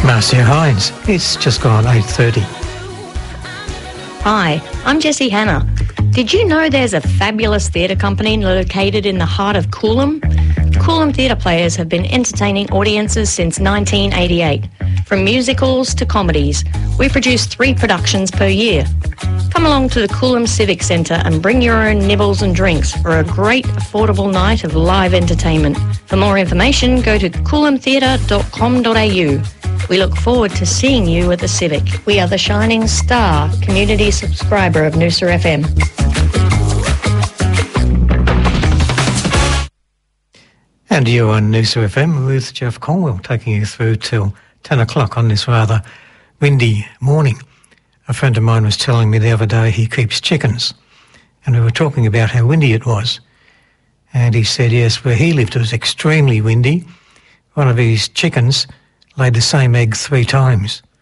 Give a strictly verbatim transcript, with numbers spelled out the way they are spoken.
Marcia Hines. It's just gone eight thirty. Hi, I'm Jessie Hanna. Did you know there's a fabulous theatre company located in the heart of Coolum? Coolum Theatre Players have been entertaining audiences since nineteen eighty-eight. From musicals to comedies, we produce three productions per year. Come along to the Coolum Civic Centre and bring your own nibbles and drinks for a great affordable night of live entertainment. For more information, go to coolum theatre dot com dot a u. We look forward to seeing you at the Civic. We are the shining star community subscriber of Noosa F M. And you're on Noosa F M with Jeff Colwell, taking you through till ten o'clock on this rather windy morning. A friend of mine was telling me the other day he keeps chickens, and we were talking about how windy it was. And he said, yes, where he lived it was extremely windy. One of his chickens laid the same egg three times.